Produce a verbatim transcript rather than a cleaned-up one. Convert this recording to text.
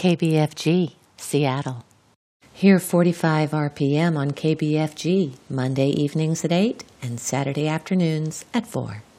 K B F G, Seattle. Hear forty-five R P M on K B F G, Monday evenings at eight and Saturday afternoons at four.